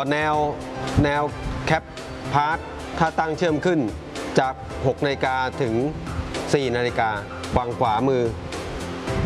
แนวแคปพาร์ทถ้าตั้งเชื่อมขึ้นจาก6 นาฬิกาถึง 4 นาฬิกาวางขวามือ